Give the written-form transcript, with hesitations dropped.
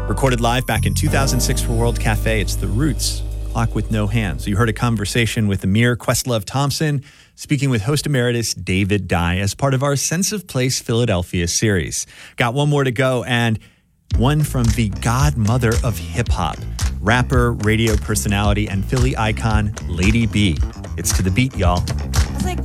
Recorded live back in 2006 for World Cafe, it's The Roots, Clock with No Hands. You heard a conversation with Amir Questlove Thompson, speaking with host emeritus David Dye as part of our Sense of Place Philadelphia series. Got one more to go, and one from the godmother of hip-hop, rapper, radio personality, and Philly icon, Lady B. It's To the Beat, y'all.